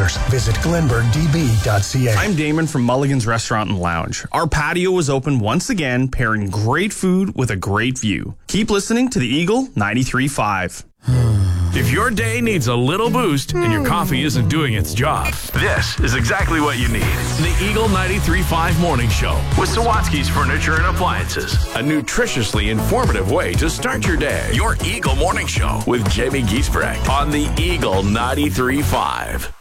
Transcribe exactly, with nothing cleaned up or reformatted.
dealers. Visit glenberg d b dot c a. I'm Damon from Mulligan's Restaurant and Lounge. Our patio is open once again, pairing great food with a great view. Keep listening to the Eagle ninety-three point five. If your day needs a little boost and your coffee isn't doing its job, this is exactly what you need. The Eagle ninety-three point five Morning Show with Sawatsky's Furniture and Appliances. A nutritiously informative way to start your day. Your Eagle Morning Show with Jamie Giesbrecht on the Eagle ninety-three point five.